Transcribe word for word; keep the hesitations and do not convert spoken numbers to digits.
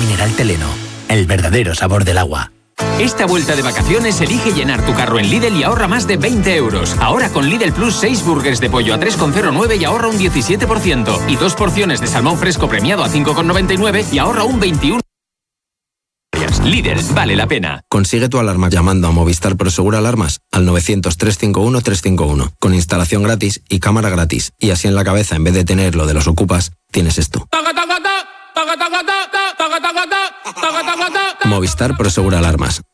mineral Teleno. El verdadero sabor del agua. Esta vuelta de vacaciones elige llenar tu carro en Lidl y ahorra más de veinte euros. Ahora con Lidl Plus seis burgers de pollo a tres con cero nueve y ahorra un diecisiete por ciento. Y dos porciones de salmón fresco premiado a cinco con noventa y nueve y ahorra un veintiuno por ciento. Lidl, vale la pena. Consigue tu alarma llamando a Movistar Prosegur Alarmas al novecientos, trescientos cincuenta y uno, trescientos cincuenta y uno. Con instalación gratis y cámara gratis. Y así en la cabeza, en vez de tener lo de los ocupas, tienes esto. Movistar Prosegur Alarmas.